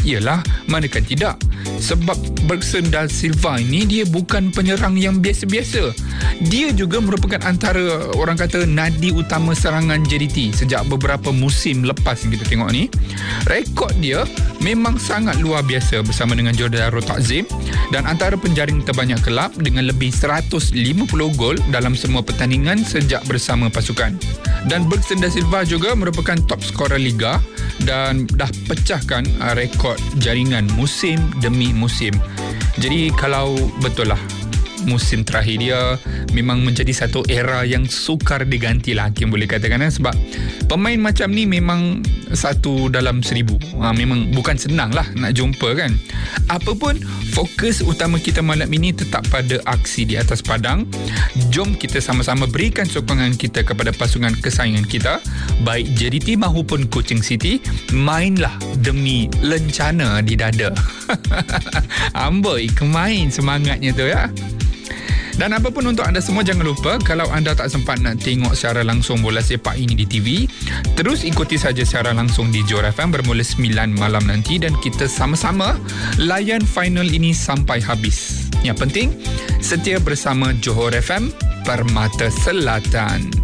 Yalah, manakan tidak. Sebab Bergson da Silva ini dia bukan penyerang yang biasa-biasa. Dia juga merupakan antara orang kata nadi utama serangan JDT sejak beberapa musim lepas yang kita tengok ni. Rekod dia memang sangat luar biasa bersama dengan Jordaro Takzim dan antara penjaring terbanyak kelab dengan lebih 150 gol dalam semua pertandingan sejak bersama pasukan. Dan Bergson da Silva juga merupakan top skorer liga dan dah pecahkan rekod jaringan musim demi musim. Jadi kalau betul lah musim terakhir dia memang menjadi satu era yang sukar diganti lah, Hakim boleh katakan, sebab pemain macam ni memang satu dalam 1000. Memang bukan senang lah nak jumpa kan. Apapun, fokus utama kita malam ini tetap pada aksi di atas padang. Jom kita sama-sama berikan sokongan kita kepada pasukan kesayangan kita, baik JDT maupun Kuching City. Mainlah demi lencana di dada. Amboi, kemain semangatnya tu ya. Dan apapun untuk anda semua, jangan lupa kalau anda tak sempat nak tengok secara langsung bola sepak ini di TV, terus ikuti saja secara langsung di Johor FM bermula 9 malam nanti dan kita sama-sama layan final ini sampai habis. Yang penting, setia bersama Johor FM, Permata Selatan.